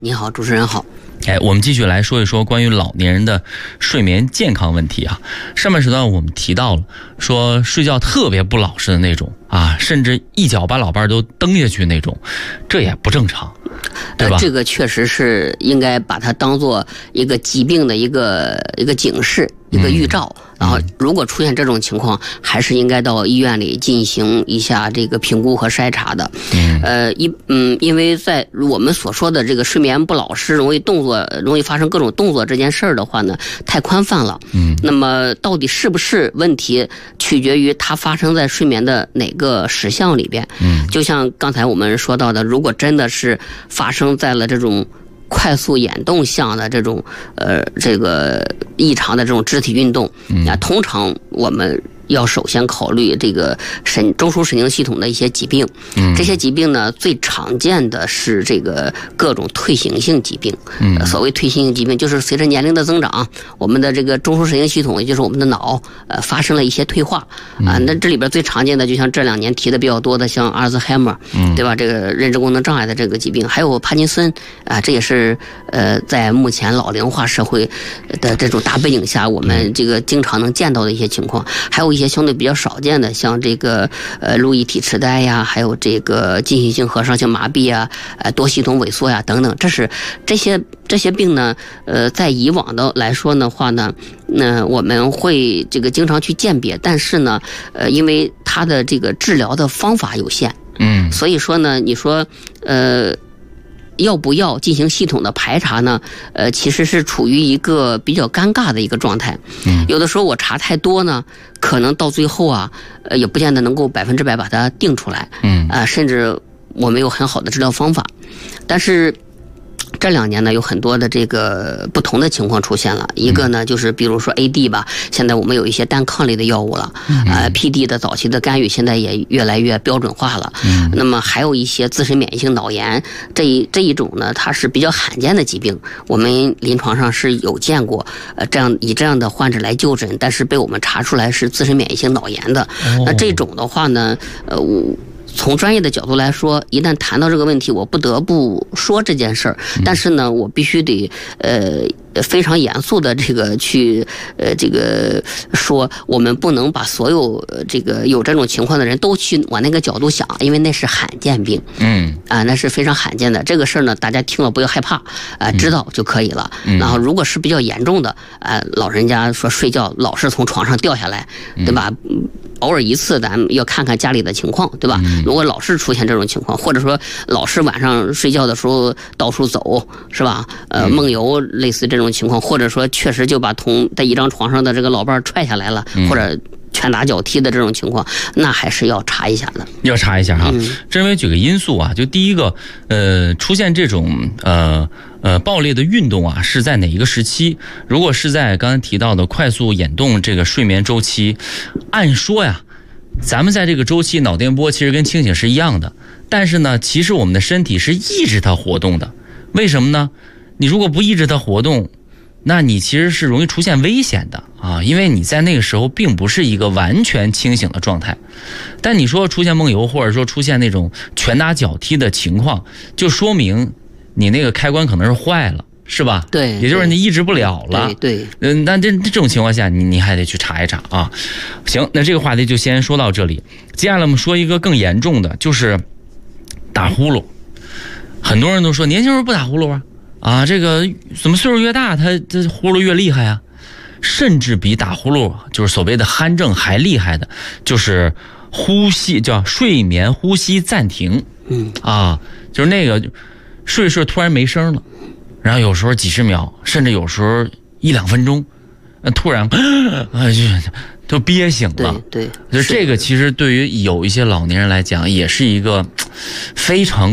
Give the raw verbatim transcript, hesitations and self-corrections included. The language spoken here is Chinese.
你好，主持人好。 哎，我们继续来说一说关于老年人的睡眠健康问题啊。上半时段我们提到了，说睡觉特别不老实的那种啊，甚至一脚把老伴都蹬下去那种，这也不正常，对吧？ 呃、这个确实是应该把它当做一个疾病的一个一个警示，一个预兆。嗯然后，如果出现这种情况，还是应该到医院里进行一下这个评估和筛查的。嗯，呃，一嗯，因为在我们所说的这个睡眠不老实、容易动作、容易发生各种动作这件事儿的话呢，太宽泛了。嗯，那么到底是不是问题，取决于它发生在睡眠的哪个时项里边。嗯，就像刚才我们说到的，如果真的是发生在了这种快速眼动项的这种呃这个异常的这种肢体运动，那通常我们要首先考虑这个神中枢神经系统的一些疾病。嗯，这些疾病呢，最常见的是这个各种退行性疾病。嗯，呃、所谓退行性疾病，就是随着年龄的增长，我们的这个中枢神经系统，也就是我们的脑，呃，发生了一些退化。啊，那这里边最常见的，就像这两年提的比较多的，像阿尔兹海默，嗯，对吧？这个认知功能障碍的这个疾病，还有帕金森啊，这也是呃，在目前老龄化社会的这种大背景下，我们这个经常能见到的一些情况，还有一些相对比较少见的，像这个呃路易体痴呆呀，还有这个进行性核上性麻痹啊，呃多系统萎缩呀等等，这是这些这些病呢，呃，在以往的来说的话呢，那、呃、我们会这个经常去鉴别，但是呢，呃，因为它的这个治疗的方法有限，嗯，所以说呢，你说呃。要不要进行系统的排查呢？呃，其实是处于一个比较尴尬的一个状态。嗯，有的时候我查太多呢，可能到最后啊，呃，也不见得能够百分之百把它定出来。嗯，啊、呃，甚至我没有很好的治疗方法，但是。这两年呢，有很多的这个不同的情况出现了。一个呢，就是比如说 A D 吧，现在我们有一些单抗类的药物了，呃 ，P D 的早期的干预现在也越来越标准化了。嗯，那么还有一些自身免疫性脑炎，这一这一种呢，它是比较罕见的疾病，我们临床上是有见过，呃，这样以这样的患者来就诊，但是被我们查出来是自身免疫性脑炎的。哦、那这种的话呢，呃，我。从专业的角度来说，一旦谈到这个问题，我不得不说这件事儿。但是呢，我必须得呃非常严肃的这个去呃这个说，我们不能把所有这个有这种情况的人都去往那个角度想，因为那是罕见病。嗯啊，那是非常罕见的。这个事儿呢，大家听了不要害怕啊、呃，知道就可以了。嗯、然后，如果是比较严重的，呃，老人家说睡觉老是从床上掉下来，对吧？嗯偶尔一次，咱们要看看家里的情况，对吧？如果老是出现这种情况，或者说老是晚上睡觉的时候到处走，是吧？呃，梦游类似这种情况，或者说确实就把同在一张床上的这个老伴踹下来了，或者拳打脚踢的这种情况，那还是要查一下的。 要查一下哈。嗯、这认为举个因素啊，就第一个，呃，出现这种呃。呃，爆裂的运动啊，是在哪一个时期？如果是在刚才提到的快速眼动这个睡眠周期，按说呀，咱们在这个周期脑电波其实跟清醒是一样的，但是呢，其实我们的身体是抑制它活动的。为什么呢？你如果不抑制它活动，那你其实是容易出现危险的啊，因为你在那个时候并不是一个完全清醒的状态。但你说出现梦游，或者说出现那种拳打脚踢的情况，就说明你那个开关可能是坏了，是吧？ 对， 也就是你抑制不了了。 对对， 嗯，那这这种情况下，你你还得去查一查啊。行，那这个话题就先说到这里。接下来我们说一个更严重的，就是打呼噜。很多人都说年轻人不打呼噜啊，啊，这个怎么岁数越大，他这呼噜越厉害啊？甚至比打呼噜就是所谓的鼾症还厉害的，就是呼吸叫睡眠呼吸暂停。嗯啊，就是那个。睡睡突然没声了，然后有时候几十秒，甚至有时候一两分钟，突然啊就都憋醒了。 对对， 就这个其实对于有一些老年人来讲，也是一个非常